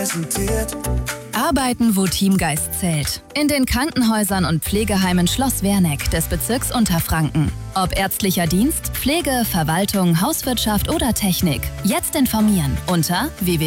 Arbeiten, wo Teamgeist zählt. In den Krankenhäusern und Pflegeheimen Schloss Werneck des Bezirks Unterfranken. Ob ärztlicher Dienst, Pflege, Verwaltung, Hauswirtschaft oder Technik. Jetzt informieren unter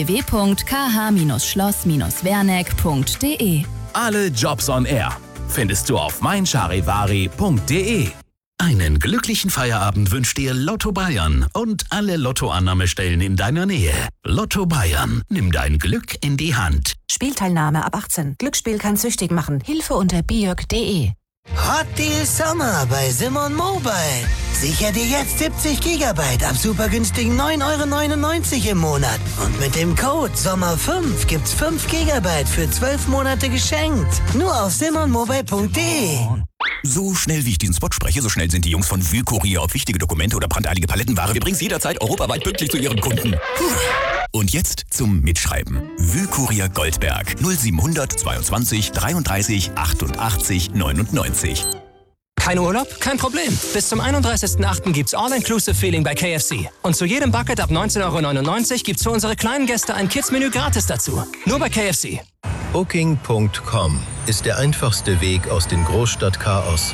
www.kh-schloss-werneck.de. Alle Jobs on Air findest du auf meincharivari.de. Einen glücklichen Feierabend wünscht dir Lotto Bayern und alle Lottoannahmestellen in deiner Nähe. Lotto Bayern, nimm dein Glück in die Hand. Spielteilnahme ab 18. Glücksspiel kann süchtig machen. Hilfe unter biok.de. Hot Deal Sommer bei Simon Mobile. Sicher dir jetzt 70 GB ab super günstigen 9,99 € im Monat. Und mit dem Code SOMMER5 gibt's 5 GB für 12 Monate geschenkt. Nur auf simonmobile.de. So schnell wie ich diesen Spot spreche, so schnell sind die Jungs von Wühlkurier. Ob wichtige Dokumente oder brandeilige Palettenware, wir bringen jederzeit europaweit pünktlich zu ihren Kunden. Und jetzt zum Mitschreiben. Wühlkurier Goldberg 0700 22 33 88 99. Kein Urlaub? Kein Problem. Bis zum 31.08. gibt's All-Inclusive-Feeling bei KFC. Und zu jedem Bucket ab 19,99 € gibt's für unsere kleinen Gäste ein Kids-Menü gratis dazu. Nur bei KFC. Booking.com ist der einfachste Weg aus dem Großstadtchaos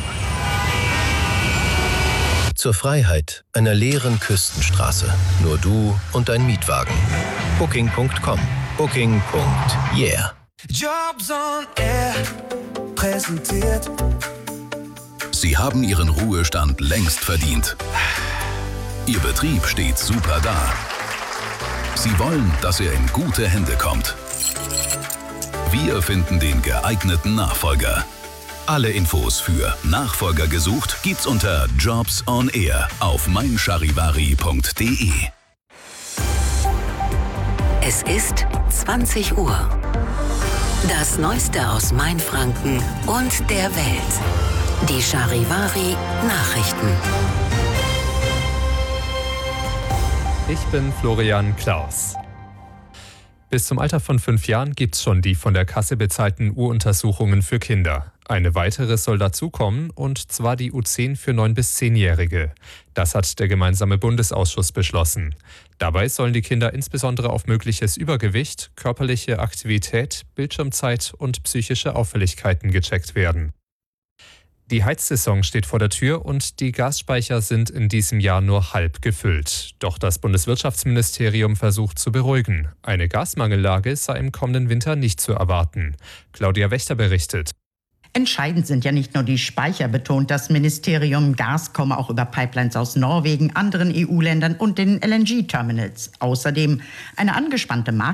zur Freiheit einer leeren Küstenstraße. Nur du und dein Mietwagen. Booking.com. Booking.yeah. Jobs on Air präsentiert. Sie haben Ihren Ruhestand längst verdient. Ihr Betrieb steht super da. Sie wollen, dass er in gute Hände kommt. Wir finden den geeigneten Nachfolger. Alle Infos für Nachfolger gesucht gibt's unter Jobs on Air auf meincharivari.de. Es ist 20 Uhr. Das Neueste aus Mainfranken und der Welt. Die Charivari Nachrichten. Ich bin Florian Klaus. Bis zum Alter von 5 Jahren gibt es schon die von der Kasse bezahlten U-Untersuchungen für Kinder. Eine weitere soll dazukommen, und zwar die U10 für 9- bis 10-Jährige. Das hat der gemeinsame Bundesausschuss beschlossen. Dabei sollen die Kinder insbesondere auf mögliches Übergewicht, körperliche Aktivität, Bildschirmzeit und psychische Auffälligkeiten gecheckt werden. Die Heizsaison steht vor der Tür und die Gasspeicher sind in diesem Jahr nur halb gefüllt. Doch das Bundeswirtschaftsministerium versucht zu beruhigen. Eine Gasmangellage sei im kommenden Winter nicht zu erwarten. Claudia Wächter berichtet. Entscheidend sind ja nicht nur die Speicher, betont das Ministerium. Gas komme auch über Pipelines aus Norwegen, anderen EU-Ländern und den LNG-Terminals. Außerdem eine angespannte Markt